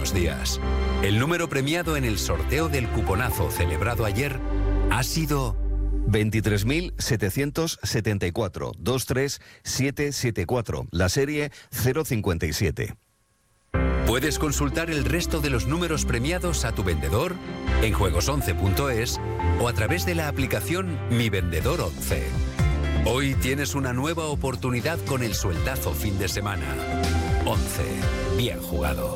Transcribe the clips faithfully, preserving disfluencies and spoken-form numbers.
buenos días. El número premiado en el sorteo del cuponazo celebrado ayer ha sido veintitrés mil setecientos setenta y cuatro, veintitrés mil setecientos setenta y cuatro, la serie cero cincuenta y siete. Puedes consultar el resto de los números premiados a tu vendedor en juegos once punto es o a través de la aplicación Mi Vendedor once. Hoy tienes una nueva oportunidad con el sueldazo fin de semana. once. Bien jugado.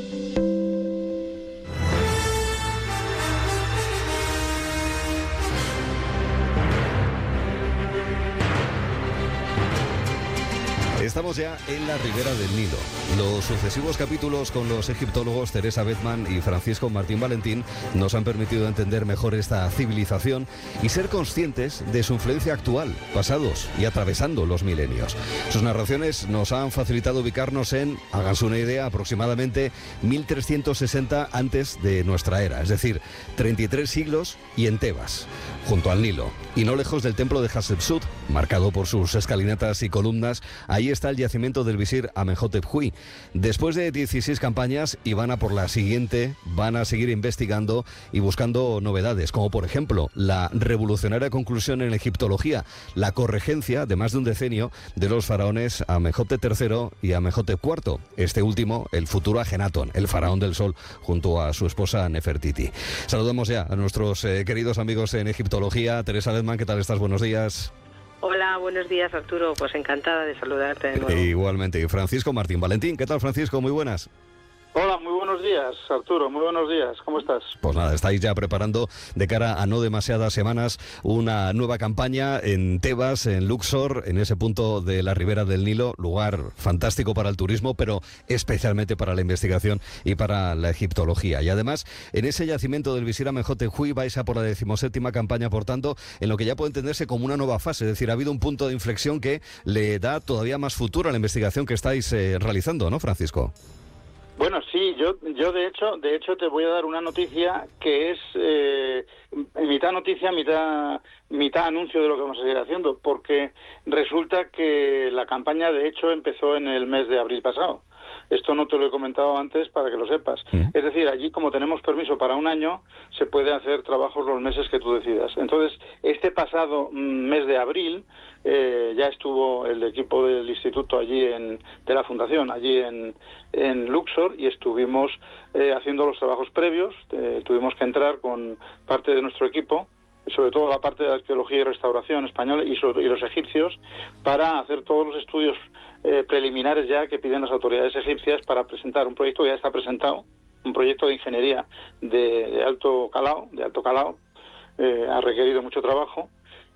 Estamos ya en la ribera del Nilo. Los sucesivos capítulos con los egiptólogos Teresa Bedman y Francisco Martín Valentín nos han permitido entender mejor esta civilización y ser conscientes de su influencia actual, pasados y atravesando los milenios. Sus narraciones nos han facilitado ubicarnos en, háganse una idea, aproximadamente mil trescientos sesenta antes de nuestra era, es decir, treinta y tres siglos y en Tebas, junto al Nilo, y no lejos del templo de Hatshepsut, marcado por sus escalinatas y columnas. Ahí está el yacimiento del visir Amenhotep Huy. Después de dieciséis campañas y van a por la siguiente, van a seguir investigando y buscando novedades, como por ejemplo la revolucionaria conclusión en egiptología, la corregencia de más de un decenio de los faraones Amenhotep tercero y Amenhotep cuarto, este último el futuro Ajenatón, el faraón del sol, junto a su esposa Nefertiti. Saludamos ya a nuestros eh, queridos amigos en egiptología. Teresa Bedman, ¿qué tal estás? Buenos días. Hola, buenos días, Arturo. Pues encantada de saludarte de nuevo. Igualmente. Francisco Martín Valentín, ¿qué tal, Francisco? Muy buenas. Hola, muy buenos días, Arturo, muy buenos días, ¿cómo estás? Pues nada, estáis ya preparando de cara a no demasiadas semanas una nueva campaña en Tebas, en Luxor, en ese punto de la ribera del Nilo, lugar fantástico para el turismo, pero especialmente para la investigación y para la egiptología. Y además, en ese yacimiento del visir Amenhotep Huy vais a por la decimoséptima campaña, por tanto, en lo que ya puede entenderse como una nueva fase, es decir, ha habido un punto de inflexión que le da todavía más futuro a la investigación que estáis eh, realizando, ¿no, Francisco? Bueno, sí, yo, yo de hecho, de hecho te voy a dar una noticia que es eh, mitad noticia, mitad, mitad anuncio de lo que vamos a seguir haciendo, porque resulta que la campaña de hecho empezó en el mes de abril pasado. Esto no te lo he comentado antes para que lo sepas. Mm. Es decir, allí como tenemos permiso para un año, se puede hacer trabajos los meses que tú decidas. Entonces, este pasado mes de abril eh, ya estuvo el equipo del instituto allí, en, de la fundación, allí en, en Luxor, y estuvimos eh, haciendo los trabajos previos. Eh, tuvimos que entrar con parte de nuestro equipo, sobre todo la parte de arqueología y restauración española y, sobre, y los egipcios, para hacer todos los estudios eh, preliminares ya que piden las autoridades egipcias para presentar un proyecto que ya está presentado, un proyecto de ingeniería de, de alto calado, de alto calado, eh, ha requerido mucho trabajo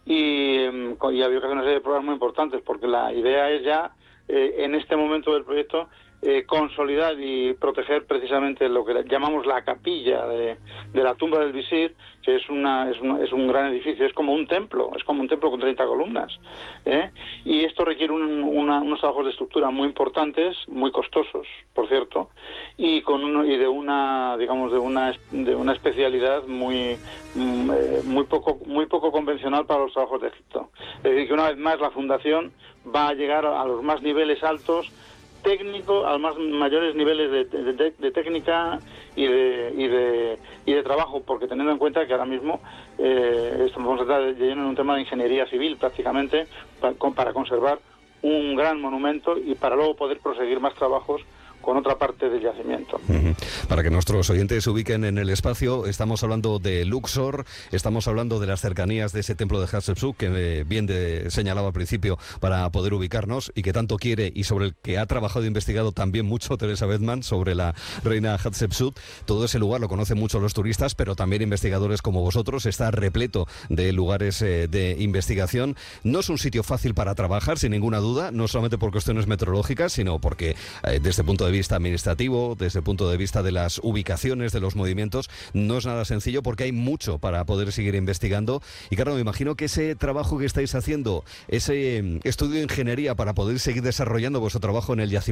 y, y ha habido que hacer una serie de pruebas muy importantes, porque la idea es ya, eh, en este momento del proyecto, Eh, consolidar y proteger precisamente lo que llamamos la capilla de, de la tumba del visir, que es una, es, una, es un gran edificio, es como un templo, es como un templo con treinta columnas, ¿eh? Y esto requiere un, una, unos trabajos de estructura muy importantes, muy costosos, por cierto, y con uno, y de una, digamos, de una de una especialidad muy muy poco muy poco convencional para los trabajos de Egipto. Es decir, que una vez más la fundación va a llegar a los más niveles altos técnico, a los más mayores niveles de, de, de, de técnica y de, y de y de trabajo, porque teniendo en cuenta que ahora mismo eh, estamos de lleno en un tema de ingeniería civil prácticamente para, para conservar un gran monumento y para luego poder proseguir más trabajos con otra parte del yacimiento. Uh-huh. Para que nuestros oyentes se ubiquen en el espacio, estamos hablando de Luxor, estamos hablando de las cercanías de ese templo de Hatshepsut, que eh, bien de, señalaba al principio, para poder ubicarnos, y que tanto quiere, y sobre el que ha trabajado e investigado también mucho Teresa Bedman, sobre la reina Hatshepsut. Todo ese lugar lo conocen mucho los turistas, pero también investigadores como vosotros. Está repleto de lugares eh, de investigación. No es un sitio fácil para trabajar, sin ninguna duda, no solamente por cuestiones meteorológicas, sino porque eh, desde el punto de vista administrativo, desde el punto de vista de las ubicaciones, de los movimientos, no es nada sencillo, porque hay mucho para poder seguir investigando. Y claro, me imagino que ese trabajo que estáis haciendo, ese estudio de ingeniería para poder seguir desarrollando vuestro trabajo en el yacimiento,